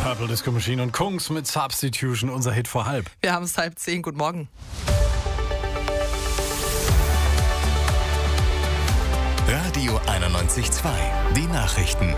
Purple Disco Machine und Kungs mit Substitution, unser Hit vor halb. Wir haben es 9:30. Guten Morgen. Radio 91.2. Die Nachrichten.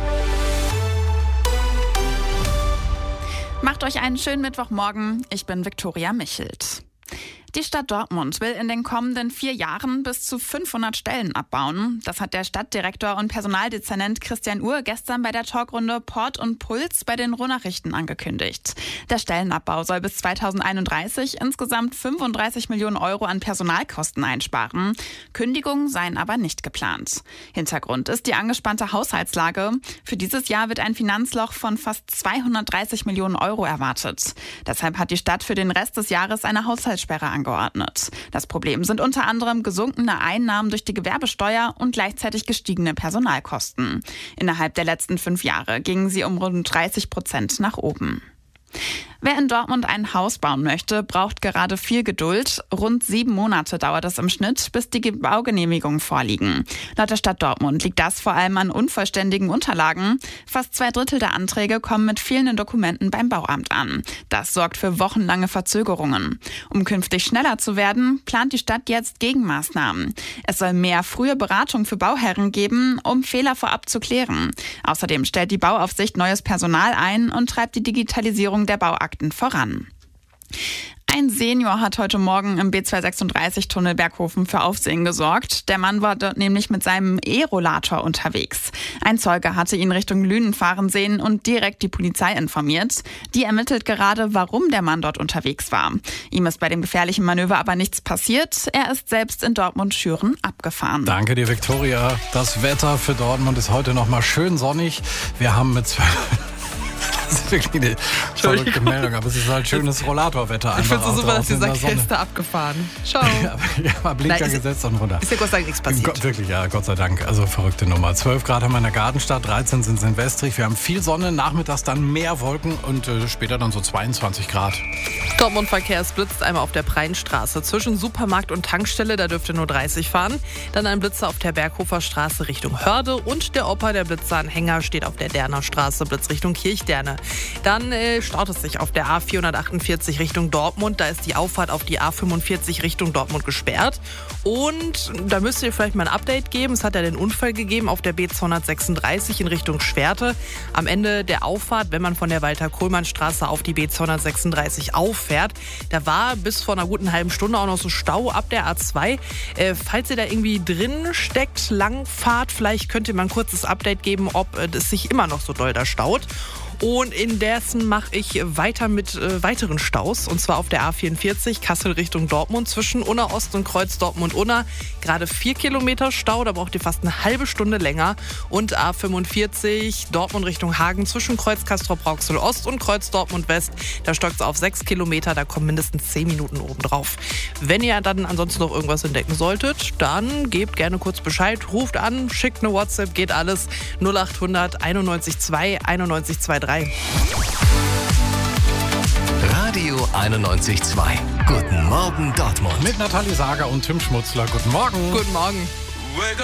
Macht euch einen schönen Mittwochmorgen. Ich bin Viktoria Michelt. Die Stadt Dortmund will in den kommenden 4 Jahren bis zu 500 Stellen abbauen. Das hat der Stadtdirektor und Personaldezernent Christian Uhr gestern bei der Talkrunde Port und Puls bei den Ruhrnachrichten angekündigt. Der Stellenabbau soll bis 2031 insgesamt 35 Millionen Euro an Personalkosten einsparen. Kündigungen seien aber nicht geplant. Hintergrund ist die angespannte Haushaltslage. Für dieses Jahr wird ein Finanzloch von fast 230 Millionen Euro erwartet. Deshalb hat die Stadt für den Rest des Jahres eine Haushaltssperre angeordnet. Das Problem sind unter anderem gesunkene Einnahmen durch die Gewerbesteuer und gleichzeitig gestiegene Personalkosten. Innerhalb der letzten 5 Jahre gingen sie um rund 30% nach oben. Wer in Dortmund ein Haus bauen möchte, braucht gerade viel Geduld. Rund 7 Monate dauert es im Schnitt, bis die Baugenehmigungen vorliegen. Laut der Stadt Dortmund liegt das vor allem an unvollständigen Unterlagen. Fast 2/3 der Anträge kommen mit fehlenden Dokumenten beim Bauamt an. Das sorgt für wochenlange Verzögerungen. Um künftig schneller zu werden, plant die Stadt jetzt Gegenmaßnahmen. Es soll mehr frühe Beratung für Bauherren geben, um Fehler vorab zu klären. Außerdem stellt die Bauaufsicht neues Personal ein und treibt die Digitalisierung der Bauakten voran. Ein Senior hat heute Morgen im B236-Tunnel Berghofen für Aufsehen gesorgt. Der Mann war dort nämlich mit seinem E-Rollator unterwegs. Ein Zeuge hatte ihn Richtung Lünen fahren sehen und direkt die Polizei informiert. Die ermittelt gerade, warum der Mann dort unterwegs war. Ihm ist bei dem gefährlichen Manöver aber nichts passiert. Er ist selbst in Dortmund-Schüren abgefahren. Danke dir, Viktoria. Das Wetter für Dortmund ist heute noch mal schön sonnig. Wir haben mit Das ist wirklich eine verrückte Meldung, aber es ist halt schönes Rollatorwetter. Ich finde es so super, dass dieser Gäste abgefahren. Schau. Ja, Blinker gesetzt und runter. Ist ja Gott sei Dank nichts passiert. Wirklich, ja, Gott sei Dank. Also verrückte Nummer. 12 Grad haben wir in der Gartenstadt, 13 sind es in Westrich. Wir haben viel Sonne, nachmittags dann mehr Wolken und später dann so 22 Grad. Dortmund-Verkehr, es blitzt einmal auf der Breinstraße. Zwischen Supermarkt und Tankstelle, da dürfte nur 30 fahren. Dann ein Blitzer auf der Berghofer Straße Richtung Hörde. Und der Opa, der Blitzeranhänger, steht auf der Derner Straße, Blitz Richtung Kirchderne. Dann staut es sich auf der A448 Richtung Dortmund. Da ist die Auffahrt auf die A45 Richtung Dortmund gesperrt. Und da müsst ihr vielleicht mal ein Update geben. Es hat ja den Unfall gegeben auf der B236 in Richtung Schwerte. Am Ende der Auffahrt, wenn man von der Walter-Kohlmann-Straße auf die B236 auffährt, da war bis vor einer guten halben Stunde auch noch so Stau ab der A2. Falls ihr da irgendwie drin steckt, Langfahrt, vielleicht könnt ihr mal ein kurzes Update geben, ob es sich immer noch so doll da staut. Und indessen mache ich weiter mit weiteren Staus. Und zwar auf der A44 Kassel Richtung Dortmund zwischen Unna Ost und Kreuz Dortmund-Unna. Gerade 4 Kilometer Stau, da braucht ihr fast eine halbe Stunde länger. Und A45 Dortmund Richtung Hagen zwischen Kreuz Castrop-Rauxel Ost und Kreuz Dortmund West. Da stockt es auf 6 Kilometer, da kommen mindestens 10 Minuten obendrauf. Wenn ihr dann ansonsten noch irgendwas entdecken solltet, dann gebt gerne kurz Bescheid, ruft an, schickt eine WhatsApp, geht alles 0800 91 2 91 23. Radio 91.2. Guten Morgen Dortmund. Mit Nathalie Sager und Tim Schmutzler. Guten Morgen. Guten Morgen.